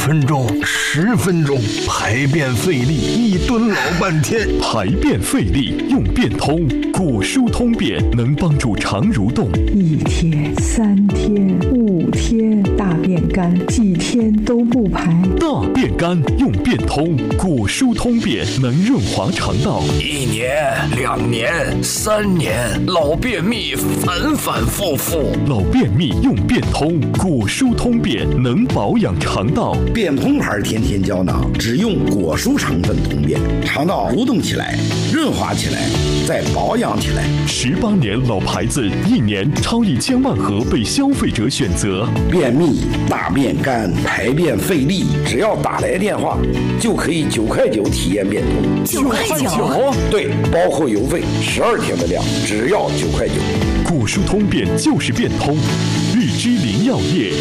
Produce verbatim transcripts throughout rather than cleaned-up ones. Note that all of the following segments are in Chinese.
分钟、十分钟，排便费力，一蹲老半天。 排便费力用便通，果蔬通便能帮助肠蠕动。 一天、三天、五天，大便干，几天都不排。 大便干用便通，果蔬通便能润滑肠道。 一年、两年、三年，老便秘反反复复。 老便秘用便通，果蔬通便能保养肠道。 便通牌天天胶囊，只用果蔬成分通便，肠道蠕动起来，润滑起来，再保养起来。 十八年老牌子，一年超一千万盒被消费者选择。 便秘、大便干、排便费力，只要打来电话，就可以九块九体验便通。 九块九？ 对，包括邮费，十二天的量，只要九块九。 果蔬通便就是便通，日之林药业。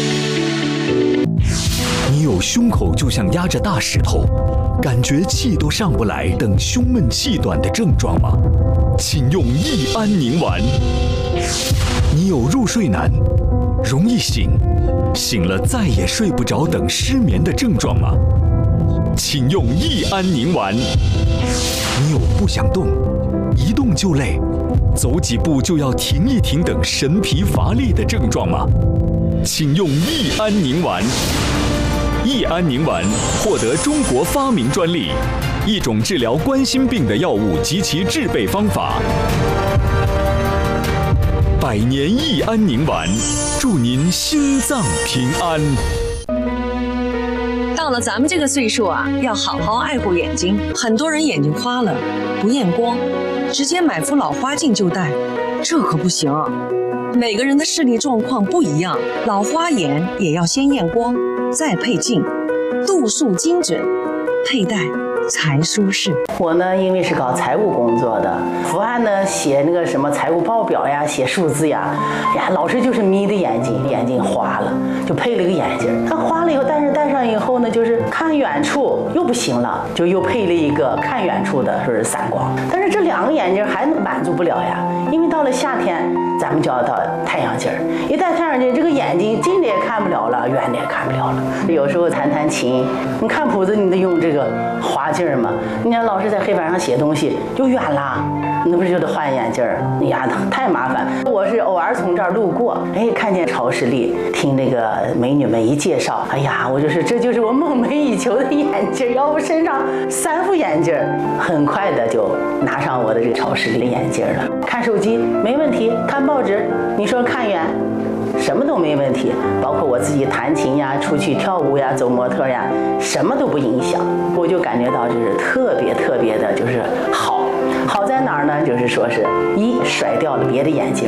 你有胸口就像压着大石头，感觉气都上不来等胸闷气短的症状吗？请用益安宁丸。你有入睡难，容易醒，醒了再也睡不着等失眠的症状吗？请用益安宁丸。你有不想动，一动就累，走几步就要停一停等神疲乏力的症状吗？请用益安宁丸。益安宁丸获得中国发明专利，一种治疗冠心病的药物及其制备方法。百年益安宁丸，祝您心脏平安。 到了咱们这个岁数啊，要好好爱护眼睛。很多人眼睛花了，不验光，直接买副老花镜就戴，这可不行。每个人的视力状况不一样，老花眼也要先验光，再配镜，度数精准，佩戴才舒适。 我呢，因为是搞财务工作的，伏案呢写那个什么财务报表呀，写数字呀，呀，老是就是眯的眼睛，眼睛花了，就配了个眼镜。它花了以后，但是戴上以后呢，就是看远处又不行了，就又配了一个看远处的，说是散光。但是这两个眼镜还满足不了呀，因为到了夏天，咱们就要到太阳镜儿，一戴太阳镜，这个眼睛近的也看不了了，远的也看不了了。有时候弹弹琴，你看谱子，你得用这个花镜嘛。你看老师在黑板上写东西就远了，那不是就得换眼镜儿？哎呀，太麻烦。我是偶尔从这儿路过，哎，看见超市里，听那个美女们一介绍，哎呀，我就是这就是我梦寐以求的眼镜，要不身上三副眼镜，很快的就拿上我的这个超市里的眼镜了。看手机没问题，看报纸，你说看远，什么都没问题，包括我自己弹琴呀、出去跳舞呀、走模特呀，什么都不影响。我就感觉到就是特别特别的，就是好。好在哪儿呢？就是说是一甩掉了别的眼镜，